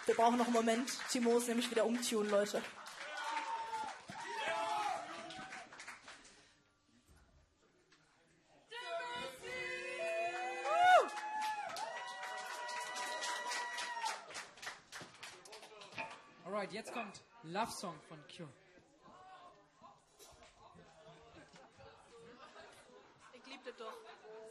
Wir brauchen noch einen Moment. Timo ist nämlich wieder umtun, Leute. Alright, jetzt kommt Love Song von Cure. Ich lieb das doch.